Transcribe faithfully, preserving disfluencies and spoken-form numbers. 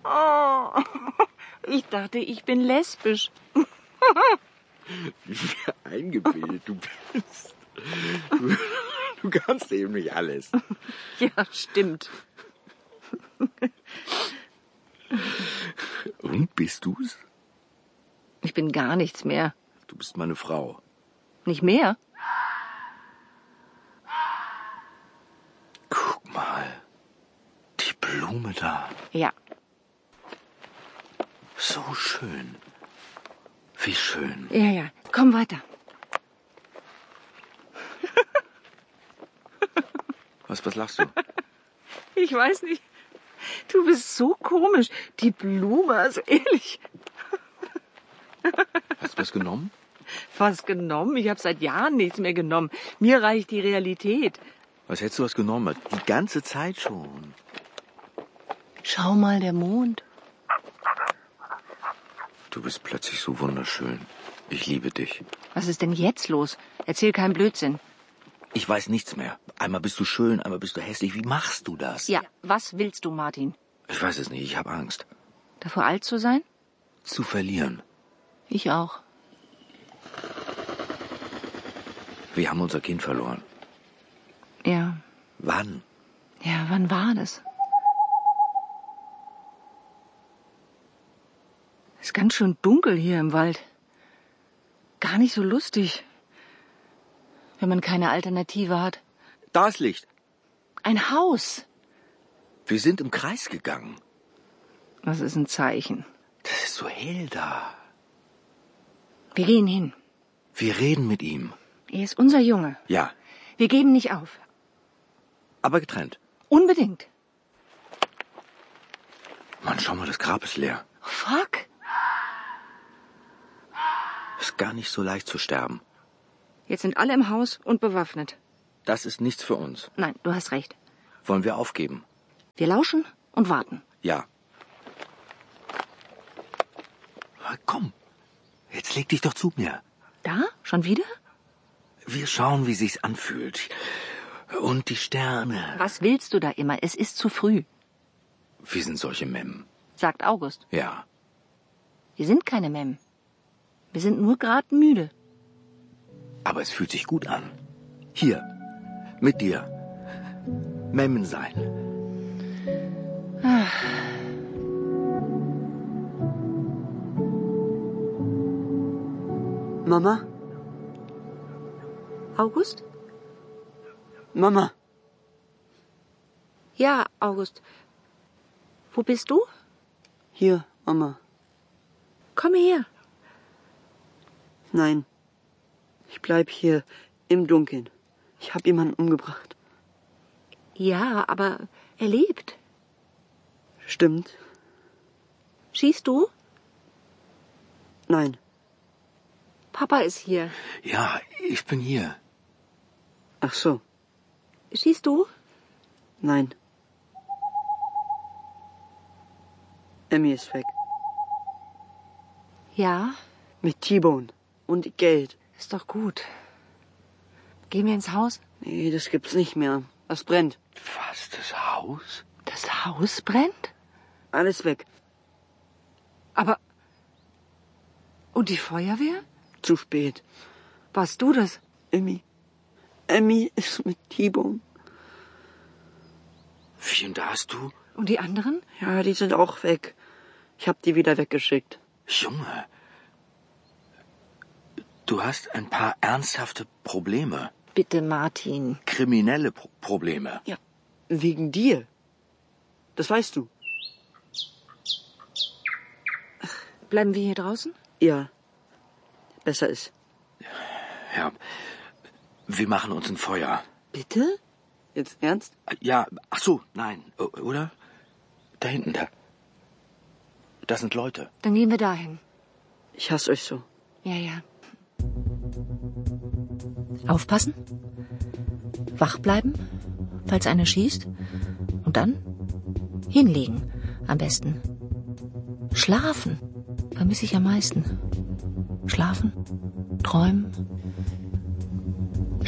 Oh, ich dachte, ich bin lesbisch. Wie eingebildet du bist. Du, du kannst eben nicht alles. Ja, stimmt. Und, bist du's? Ich bin gar nichts mehr. Du bist meine Frau. Nicht mehr? Guck mal. Die Blume da. Ja. So schön. Wie schön. Ja, ja. Komm weiter. Was, was lachst du? Ich weiß nicht. Du bist so komisch. Die Blume, also ehrlich. Hast du was genommen? Was genommen? Ich habe seit Jahren nichts mehr genommen. Mir reicht die Realität. Was hättest du was genommen? Die ganze Zeit schon. Schau mal, der Mond. Du bist plötzlich so wunderschön. Ich liebe dich. Was ist denn jetzt los? Erzähl keinen Blödsinn. Ich weiß nichts mehr. Einmal bist du schön, einmal bist du hässlich. Wie machst du das? Ja, was willst du, Martin? Ich weiß es nicht. Ich habe Angst. Davor alt zu sein? Zu verlieren. Ich auch. Wir haben unser Kind verloren. Ja. Wann? Ja, wann war das? Ist ganz schön dunkel hier im Wald. Gar nicht so lustig, wenn man keine Alternative hat. Da ist Licht. Ein Haus. Wir sind im Kreis gegangen. Das ist ein Zeichen. Das ist so hell da. Wir gehen hin. Wir reden mit ihm. Er ist unser Junge. Ja, Wir geben nicht auf. aber getrennt. Unbedingt. Mann, schau mal, das Grab ist leer. Fuck. Ist gar nicht so leicht zu sterben. Jetzt sind alle im Haus und bewaffnet. Das ist nichts für uns. Nein, du hast recht. Wollen wir aufgeben? Wir lauschen und warten. Ja. Komm, jetzt leg dich doch zu mir. Da? Schon wieder? Wir schauen, wie sich's anfühlt. Und die Sterne. Was willst du da immer? Es ist zu früh, Wir sind solche Memmen. sagt August. Ja. Wir sind keine Mem. Wir sind nur gerade müde. Aber es fühlt sich gut an. Hier, mit dir. Memmen sein. Mama? August? Mama? Ja, August. Wo bist du? Hier, Mama. Komm her. Nein. Ich bleib hier im Dunkeln. Ich hab jemanden umgebracht. Ja, aber er lebt. Stimmt. Schießt du? Nein. Papa ist hier. Ja, ich bin hier. Ach so. Schießt du? Nein. Emmy ist weg. Ja, Mit T-Bone. Und Geld. ist doch gut. Gehen wir ins Haus? Nee, das gibt's nicht mehr. Das brennt. Was, das Haus? Das Haus brennt? Alles weg. Aber... Und die Feuerwehr? Zu spät. Warst du das? Emmy. Emmy ist mit T-Bone. Wie, und da hast du? Und die anderen? Ja, die sind auch weg. Ich hab die wieder weggeschickt. Junge. Du hast ein paar ernsthafte Probleme. Bitte, Martin. Kriminelle Pro- Probleme. Ja, wegen dir. Das weißt du. Bleiben wir hier draußen? Ja. Besser ist. Ja. Wir machen uns ein Feuer. Bitte? Jetzt ernst? Ja, ach so, nein. O- Oder? Da hinten, da. Da sind Leute. Dann gehen wir dahin. Ich hasse euch so. Ja, ja. Aufpassen. Wach bleiben, falls einer schießt. Und dann hinlegen, am besten. Schlafen, vermisse ich am meisten. Schlafen, träumen,